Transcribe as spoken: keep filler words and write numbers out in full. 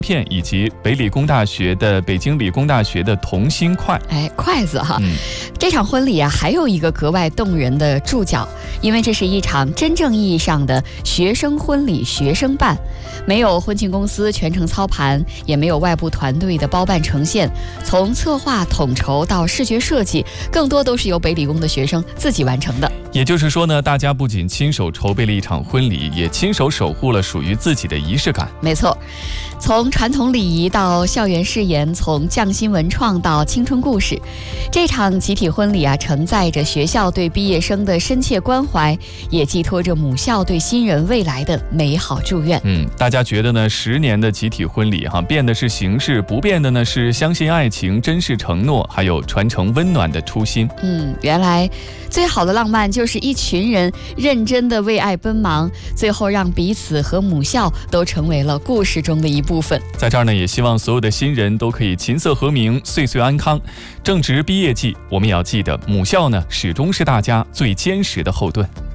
片以及北理工大学的北京理工大学的同心筷。 哎，筷子哈、 嗯， 这场婚礼啊，还有一个格外动人的注脚，因为这是一场真正意义上的学生婚礼学生办，没有婚庆公司全程操盘，也没有外部团队的包办呈现，从策划统筹到视觉设计，更多都是由北理工的学生自己完成的。 也就是说呢，大家不仅亲手筹备了一场婚礼，也亲手守护了属于自己的仪式感。 没错，从传统礼仪到校园誓言，从匠心文创到青春故事，这场集体婚礼啊，承载着学校对毕业生的深切关怀，也寄托着母校对新人未来的美好祝愿。 嗯，大家觉得呢？十年的集体婚礼哈，变的是形式，不变的呢是相信爱情、珍视承诺，还有传承温暖的初心。 嗯，原来最好的浪漫就是一群人认真的为爱奔忙，最后让彼此和母校都成为了故事中的一部分。 在这儿呢，也希望所有的新人都可以琴瑟和鸣，岁岁安康。正值毕业季，我们也要记得，母校呢始终是大家最坚实的后盾。